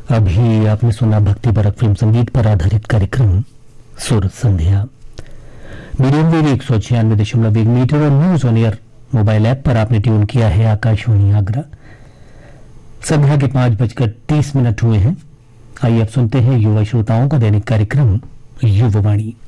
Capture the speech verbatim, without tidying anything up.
अभी आपने सुना भक्ति परक फिल्म संगीत पर आधारित कार्यक्रम सुर संध्या। मीडियम वेव एक सौ छियानवे दशमलव एक मीटर और news on air mobile app पर आपने ट्यून किया है आकाशवाणी आगरा। संध्या के पांच बजकर तीस मिनट हुए हैं। आइए अब सुनते हैं युवा श्रोताओं का दैनिक कार्यक्रम युववाणी।